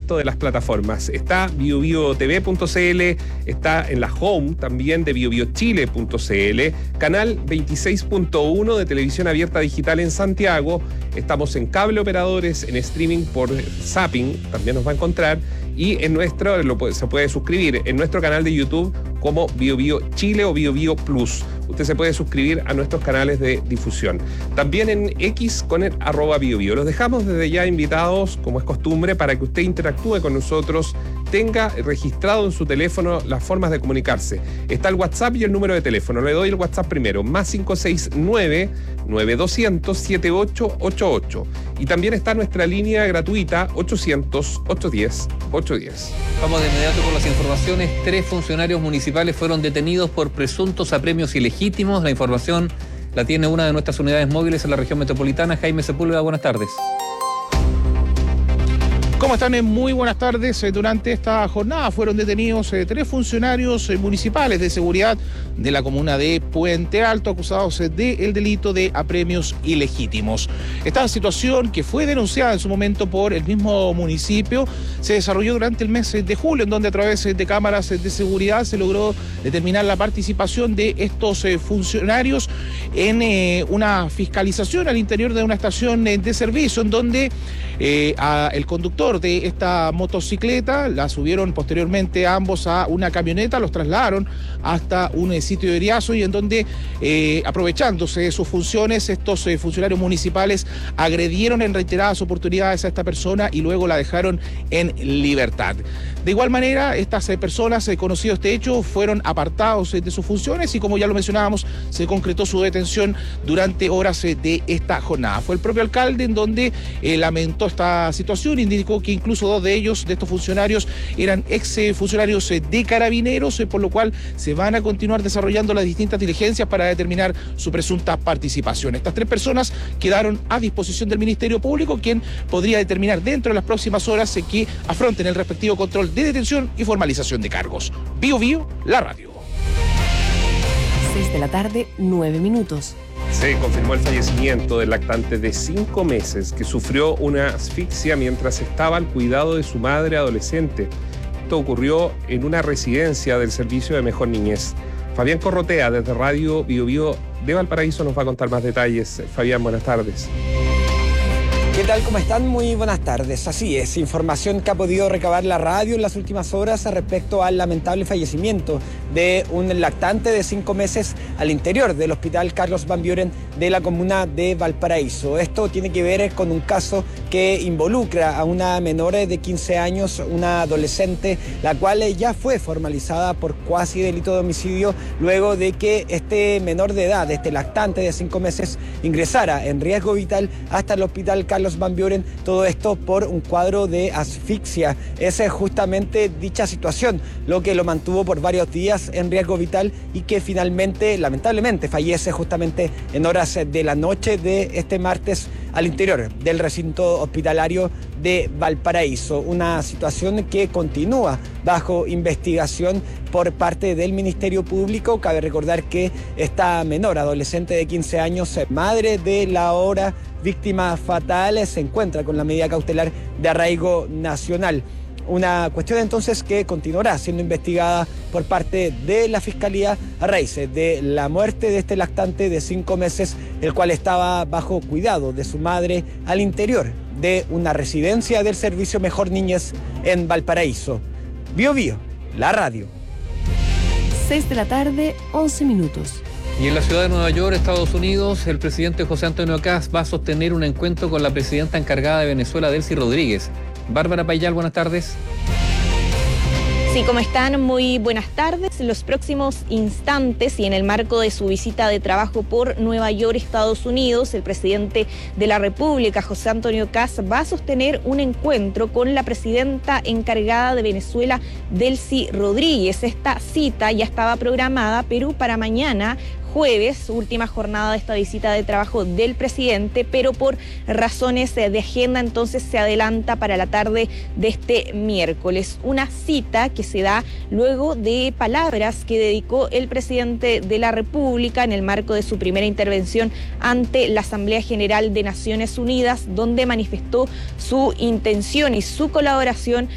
resto de las plataformas. Está biobiotv.cl, está en la home también de biobiochile.cl, canal 26.1 de televisión abierta digital en Santiago. Estamos en cable operadores, en streaming por Zapping, también nos va a encontrar. Y se puede suscribir en nuestro canal de YouTube como BioBio Chile o BioBio Plus. Usted se puede suscribir a nuestros canales de difusión. También en X con el @BioBio. Los dejamos desde ya invitados, como es costumbre, para que usted interactúe con nosotros, tenga registrado en su teléfono las formas de comunicarse. Está el WhatsApp y el número de teléfono. Le doy el WhatsApp primero, +569 9200 7888. Y también está nuestra línea gratuita 800 810 810. Vamos de inmediato con las informaciones. 3 funcionarios municipales fueron detenidos por presuntos apremios ilegítimos. La información la tiene una de nuestras unidades móviles en la región metropolitana. Jaime Sepúlveda, buenas tardes. ¿Cómo están? Muy buenas tardes. Durante esta jornada fueron detenidos 3 funcionarios municipales de seguridad de la comuna de Puente Alto, acusados del delito de apremios ilegítimos. Esta situación, que fue denunciada en su momento por el mismo municipio, se desarrolló durante el mes de julio, en donde a través de cámaras de seguridad se logró determinar la participación de estos funcionarios en una fiscalización al interior de una estación de servicio, en donde el conductor de esta motocicleta la subieron posteriormente a ambos a una camioneta, los trasladaron hasta un sitio de Iriazo, y en donde, aprovechándose de sus funciones, estos funcionarios municipales agredieron en reiteradas oportunidades a esta persona y luego la dejaron en libertad. De igual manera, estas personas, conocido este hecho, fueron apartados de sus funciones y, como ya lo mencionábamos, se concretó su detención durante horas de esta jornada. Fue el propio alcalde en donde lamentó esta situación, indicó que incluso 2 de ellos, de estos funcionarios, eran ex funcionarios de Carabineros, por lo cual se van a continuar desarrollando las distintas diligencias para determinar su presunta participación. Estas 3 personas quedaron a disposición del Ministerio Público, quien podría determinar dentro de las próximas horas que afronten el respectivo control de detención y formalización de cargos. BioBio, la radio. 6 de la tarde, 9 minutos. Se confirmó el fallecimiento del lactante de 5 meses que sufrió una asfixia mientras estaba al cuidado de su madre adolescente. Esto ocurrió en una residencia del Servicio de Mejor Niñez. Fabián Corrotea, desde Radio BioBio de Valparaíso, nos va a contar más detalles. Fabián, buenas tardes. ¿Qué tal? ¿Cómo están? Muy buenas tardes. Así es, información que ha podido recabar la radio en las últimas horas respecto al lamentable fallecimiento de un lactante de 5 meses al interior del Hospital Carlos Van Buren de la comuna de Valparaíso. Esto tiene que ver con un caso que involucra a una menor de 15 años, una adolescente, la cual ya fue formalizada por cuasi delito de homicidio luego de que este menor de edad, este lactante de 5 meses, ingresara en riesgo vital hasta el Hospital Carlos Van Buren, todo esto por un cuadro de asfixia. Esa es justamente dicha situación lo que lo mantuvo por varios días en riesgo vital y que finalmente, lamentablemente, fallece justamente en horas de la noche de este martes al interior del recinto hospitalario de Valparaíso. Una situación que continúa bajo investigación por parte del Ministerio Público. Cabe recordar que esta menor adolescente de 15 años, madre de la ahora víctima fatal, se encuentra con la medida cautelar de arraigo nacional. Una cuestión entonces que continuará siendo investigada por parte de la Fiscalía a raíz de la muerte de este lactante de 5 meses, el cual estaba bajo cuidado de su madre al interior de una residencia del Servicio Mejor Niñez en Valparaíso. BioBio, la radio. 6 de la tarde, 11 minutos. Y en la ciudad de Nueva York, Estados Unidos, el presidente José Antonio Kast va a sostener un encuentro con la presidenta encargada de Venezuela, Delcy Rodríguez. Bárbara Payal, buenas tardes. Sí, ¿cómo están? Muy buenas tardes. En los próximos instantes y en el marco de su visita de trabajo por Nueva York, Estados Unidos, el presidente de la República, José Antonio Kast, va a sostener un encuentro con la presidenta encargada de Venezuela, Delcy Rodríguez. Esta cita ya estaba programada, pero para mañana, jueves, última jornada de esta visita de trabajo del presidente, pero por razones de agenda entonces se adelanta para la tarde de este miércoles. Una cita que se da luego de palabras que dedicó el presidente de la República en el marco de su primera intervención ante la Asamblea General de Naciones Unidas, donde manifestó su intención y su colaboración